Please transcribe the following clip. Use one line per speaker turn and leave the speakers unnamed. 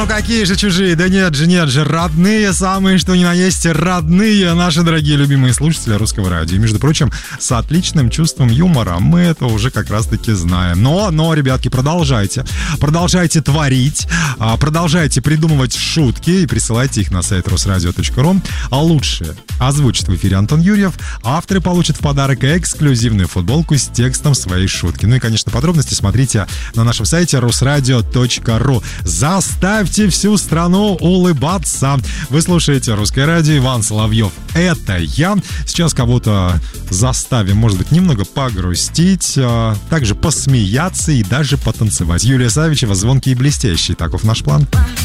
ну какие же чужие? Да нет же, родные, самые что ни на есть родные, наши дорогие любимые слушатели Русского радио. И, между прочим, с отличным чувством юмора, мы это уже как раз-таки знаем. Но, ребятки, продолжайте творить, продолжайте придумывать шутки и присылайте их на сайт rosradio.ru. А лучше озвучит в эфире Антон Юрьев. Авторы получат в подарок эксклюзивную футболку с текстом своей шутки. Ну и, конечно, подробности смотрите на нашем сайте rosradio.ru. Заставьте всю страну улыбаться. Вы слушаете Русское радио, Иван Соловьев. Это я. Сейчас кого-то заставим, может быть, немного погрустить, также посмеяться и даже потанцевать. Юлия Савичева, «Звонкий и блестящий». Таков наш план.